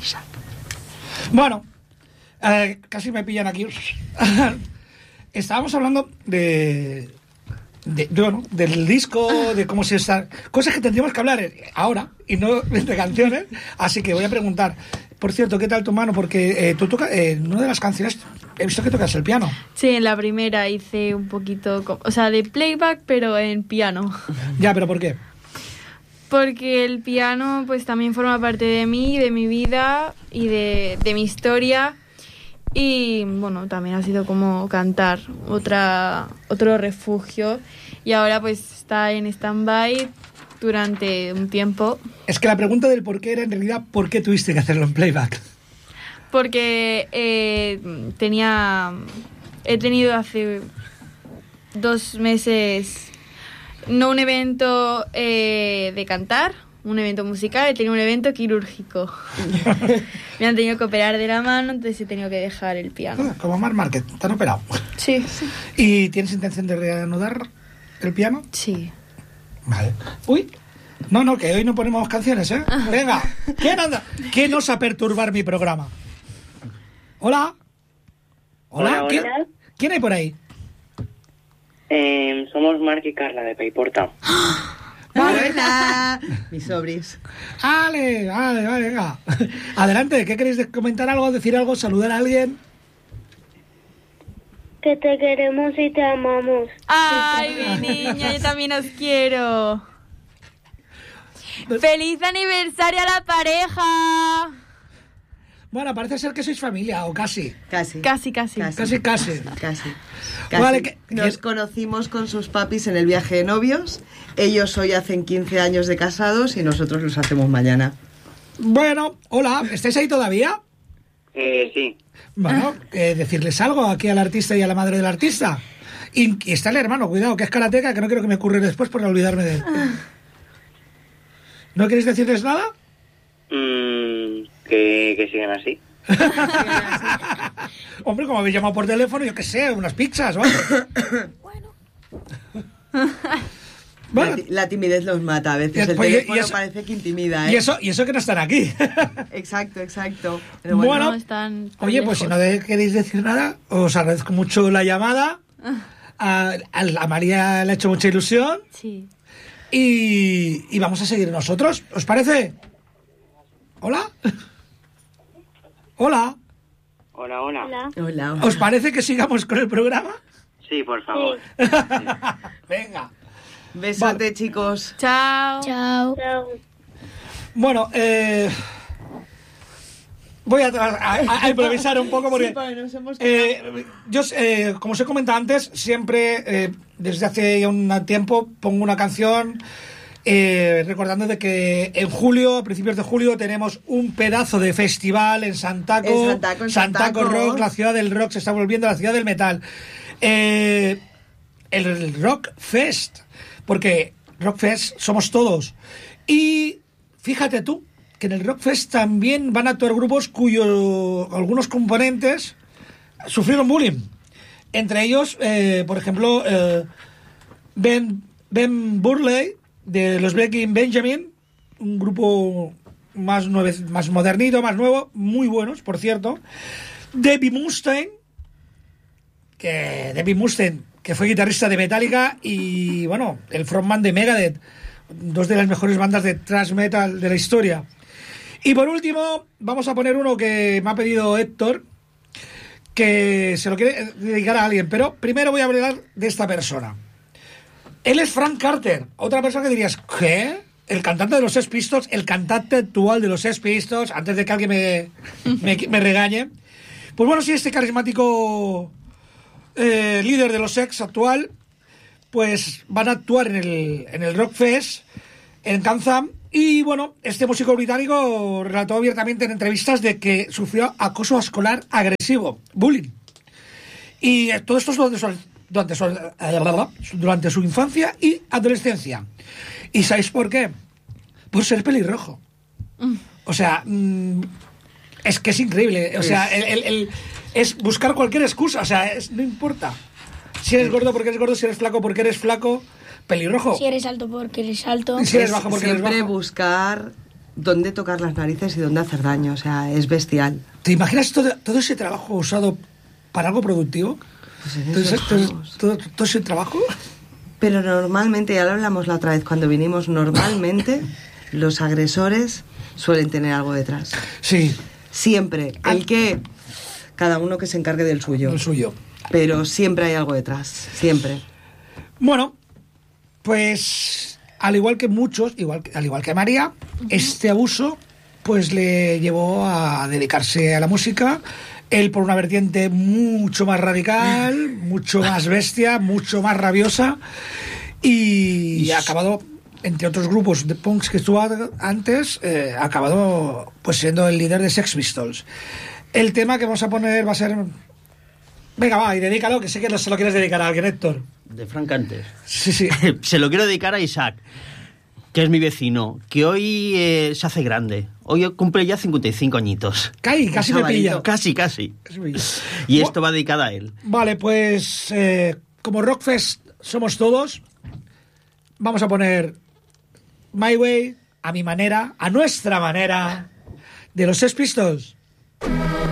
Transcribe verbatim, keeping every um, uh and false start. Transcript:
risa. Bueno, eh, casi me pillan aquí. Estábamos hablando de, de, de bueno, del disco, de cómo se está, cosas que tendríamos que hablar ahora y no de canciones. Así que voy a preguntar, por cierto, ¿qué tal tu mano? Porque eh, tú tocas, eh, en una de las canciones he visto que tocas el piano. Sí, en la primera hice un poquito, o sea, de playback, pero en piano. Ya, ¿pero por qué? Porque el piano pues también forma parte de mí, de mi vida y de, de mi historia. Y bueno, también ha sido como cantar, otra otro refugio. Y ahora pues está en stand-by durante un tiempo. Es que la pregunta del por qué era en realidad ¿por qué tuviste que hacerlo en playback? Porque eh, tenía... He tenido hace dos meses... No un evento eh, de cantar, un evento musical, he tenido un evento quirúrgico. Me han tenido que operar de la mano, entonces he tenido que dejar el piano. Como Marc Márquez, ¿te han operado? Sí, sí. ¿Y tienes intención de reanudar el piano? Sí. Vale. Uy, no, no, que hoy no ponemos canciones, ¿eh? Venga, ¿quién anda? ¿Quién osa perturbar mi programa? Hola. Hola, Hola, ¿quién, hola. ¿quién hay por ahí? Eh, somos Marc y Carla de Payporta. Vale. Hola, mis sobris. Vale, vale, vale, venga. Adelante, ¿qué queréis de- comentar algo, decir algo, saludar a alguien? Que te queremos y te amamos. Ay, mi niña, yo también os quiero. ¡Feliz aniversario a la pareja! Bueno, parece ser que sois familia, o casi. Casi. Casi, casi. Casi, casi. Casi. Casi. Vale, que- Nos que- conocimos con sus papis en el viaje de novios. Ellos hoy hacen quince años de casados y nosotros los hacemos mañana. Bueno, hola, ¿estáis ahí todavía? Eh, sí. Bueno, eh, decirles algo aquí al artista y a la madre del artista. Y, y está el hermano, cuidado, que es karateca, que no quiero que me ocurra después por olvidarme de él. ¿No queréis decirles nada? Mm, que, que sigan así. Hombre, como habéis llamado por teléfono, yo qué sé, unas pizzas, ¿vale? La, Bueno, ti- la timidez los mata. A veces Y- el pues, y- y teléfono eso- parece que intimida, ¿eh? y eso, y eso que no están aquí. Exacto, exacto. Pero Bueno, bueno, No, están tan Oye, pues si lejos. no de- queréis decir nada, os agradezco mucho la llamada. A, a, a María le ha hecho mucha ilusión. Sí. Y, y vamos a seguir nosotros. ¿Os parece? ¿Hola? ¿Hola? Hola, hola. Hola. hola. ¿Os parece que sigamos con el programa? Sí, por favor. Venga. Besote, Vale. chicos. Chao. Chao. Chao. Bueno, eh, voy a, a- a improvisar un poco porque... Sí, porque nos hemos Eh, yo, eh, como os he comentado antes, siempre, eh, desde hace ya un tiempo, pongo una canción eh, recordando de que en julio, a principios de julio, tenemos un pedazo de festival en Santaco. En Santaco, en Santaco Santaco. Rock, la ciudad del rock se está volviendo la ciudad del metal. Eh, el Rock Fest, porque Rock Fest somos todos. Y fíjate tú, que en el Rock Fest también van a actuar grupos cuyos algunos componentes sufrieron bullying. Entre ellos, eh, por ejemplo, eh, Ben, Ben Burley, de los Breaking Benjamin, un grupo más, nueve, más modernito, más nuevo, muy buenos, por cierto. Debbie Mustaine, que Debbie Mustaine, que fue guitarrista de Metallica y, bueno, el frontman de Megadeth, dos de las mejores bandas de thrash metal de la historia. Y por último, vamos a poner uno que me ha pedido Héctor, que se lo quiere dedicar a alguien, pero primero voy a hablar de esta persona. Él es Frank Carter, otra persona que dirías, ¿qué? El cantante de los Sex Pistols, el cantante actual de los Sex Pistols, antes de que alguien me, me, me regañe. Pues bueno, sí, este carismático eh, líder de los Sex actual, pues van a actuar en el, en el Rock Fest, en Canzam. Y bueno, este músico británico relató abiertamente en entrevistas de que sufrió acoso escolar agresivo, bullying. Y eh, todo esto es durante su, durante, su, durante su infancia y adolescencia. ¿Y sabéis por qué? Por ser pelirrojo. O sea, mmm, es que es increíble. O sea, el, el, el, es buscar cualquier excusa. O sea, es, no importa. Si eres gordo porque eres gordo, si eres flaco porque eres flaco, pelirrojo. Si eres alto porque eres alto. Si eres bajo porque eres Siempre bajo. buscar dónde tocar las narices y dónde hacer daño, o sea, es bestial. ¿Te imaginas todo, todo ese trabajo usado para algo productivo? Pues en ¿Todo, ese- esos todo- juegos. todo- todo ese trabajo? Pero normalmente, ya lo hablamos la otra vez cuando vinimos, normalmente los agresores suelen tener algo detrás. Sí, Siempre. Ah. El que, cada uno que se encargue del suyo. el suyo. Pero siempre hay algo detrás, siempre. Bueno, pues al igual que muchos, igual, que- al igual que María, este abuso pues le llevó a dedicarse a la música. Él por una vertiente mucho más radical, mucho más bestia, mucho más rabiosa y, ha acabado, entre otros grupos de punks que estuvo antes, eh, ha acabado pues siendo el líder de Sex Pistols. El tema que vamos a poner va a ser... Venga, va, y dedícalo, que sé que se lo quieres dedicar a alguien, Héctor. De Frank antes. Sí, sí. Se lo quiero dedicar a Isaac, que es mi vecino, que hoy eh, se hace grande. Hoy cumple ya cincuenta y cinco añitos. Cai, casi me chavalito. pilla. Casi, casi. Casi me pilla. Y Bu- esto va dedicado a él. Vale, pues eh, como Rockfest somos todos, vamos a poner My Way, a mi manera, a nuestra manera, de los Sex Pistols.